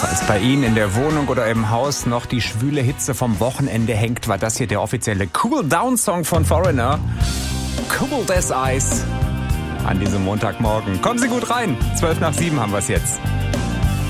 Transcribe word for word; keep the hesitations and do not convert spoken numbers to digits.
Falls bei Ihnen in der Wohnung oder im Haus noch die schwüle Hitze vom Wochenende hängt, war das hier der offizielle Cool-Down-Song von Foreigner. Cool as Ice. An diesem Montagmorgen. Kommen Sie gut rein. zwölf nach sieben haben wir es jetzt.